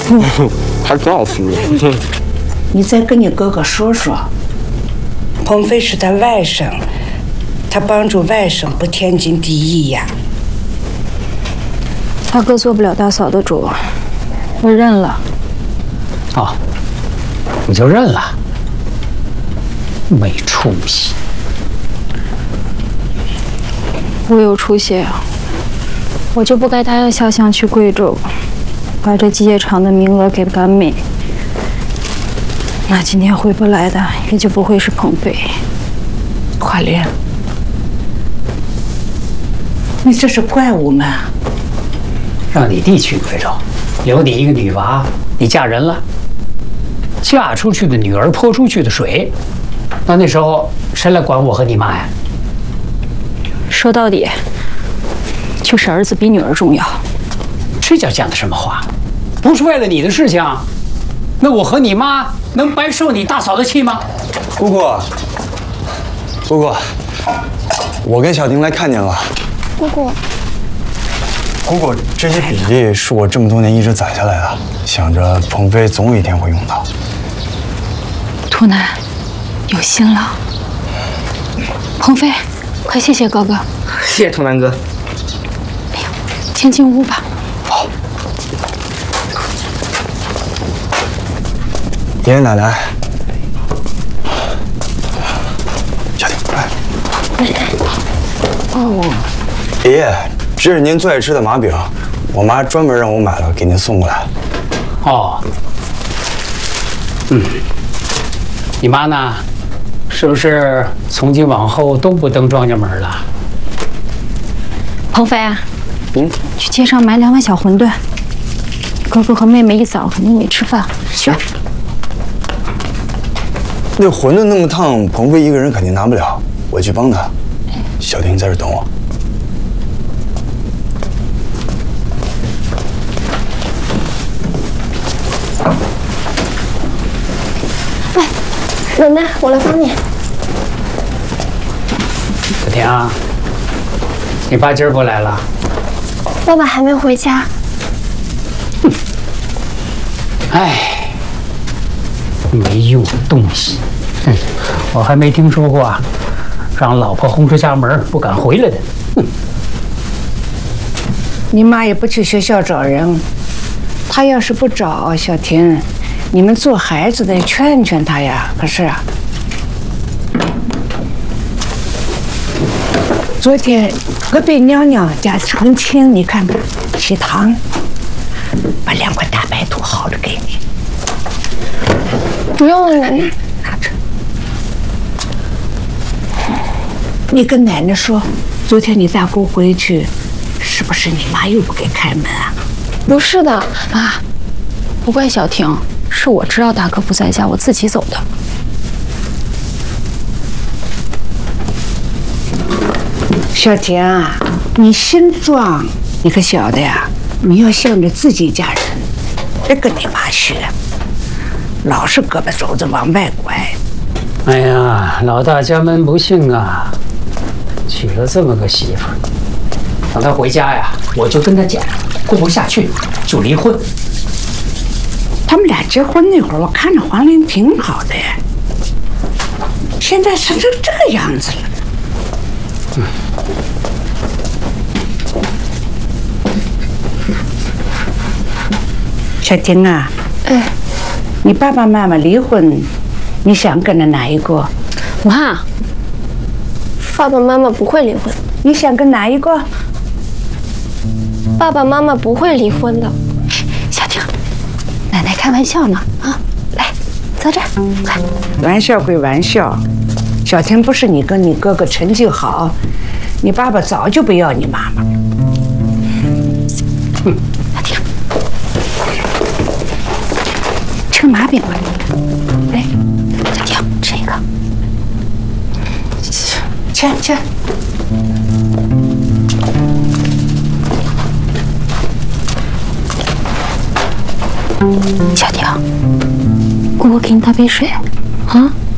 还告诉你。 你再跟你哥哥说说，鹏飞是他外甥，他帮助外甥不天经地义呀。 大哥做不了大嫂的主，我认了。 哦，你就认了？没出息！ 我有出息啊，我就不该答应下乡去贵州，把这机械厂的名额给赶美。那今天回不来的，也就不会是鹏飞。 华莲，你这是怪我们啊！ 让你弟去贵州，留你一个女娃，你嫁人了，嫁出去的女儿泼出去的水，那时候谁来管我和你妈呀？ 说到底，就是儿子比女儿重要。 这叫讲的什么话？不是为了你的事情，那我和你妈能白受你大嫂的气吗？ 姑姑，我跟小婷来看您了。 姑姑，这些笔记是我这么多年一直攒下来的，想着鹏飞总有一天会用到。 图南，有心了。鹏飞，快谢谢哥哥。 谢谢图南哥。 哎呀，先进屋吧。 好。爷爷奶奶，小婷，来。哦，爷爷，这是您最爱吃的麻饼，我妈专门让我买了给您送过来。 哦，你妈呢？是不是从今往后都不登庄稼门了？ 鹏飞，去街上买2碗小馄饨。哥哥和妹妹一早肯定没吃饭。去。 那馄饨那么烫，鹏飞一个人肯定拿不了，我去帮他。小婷在这等我。 奶奶，我来帮你。 小婷啊，你爸今儿不来了？ 爸爸还没回家。 哎，没用的东西！我还没听说过让老婆轰出家门不敢回来的。 你妈也不去学校找人，她要是不找小婷，你们做孩子的劝劝她呀。可是啊，昨天隔壁娘娘家成亲，你看看喜糖，把2块大白兔薅着给你。 不用了，奶奶。 拿着。你跟奶奶说，昨天你大姑回去，是不是你妈又不给开门啊？ 不是的， 妈，不怪小婷，是我知道大哥不在家，我自己走的。 小婷啊，你心壮，你可晓得呀？你要向着自己家人，别跟你妈学，老是胳膊肘子往外拐。 哎呀，老大家门不幸啊，娶了这么个媳妇儿，等她回家呀，我就跟她讲，过不下去就离婚。 他们俩结婚那会儿，我看着黄玲挺好的呀，现在成这个样子了。小婷啊，你爸爸妈妈离婚，你想跟着哪一个？ 妈，爸爸妈妈不会离婚。 你想跟哪一个？ 爸爸妈妈不会离婚的。 小婷，奶奶开玩笑呢啊！来，坐这儿，快。 玩笑归玩笑，小婷不是你跟你哥哥成绩好，你爸爸早就不要你妈妈。 小婷，吃个麻饼吧。来，小婷，吃一个。 吃。 小婷，姑姑给你倒杯水，啊。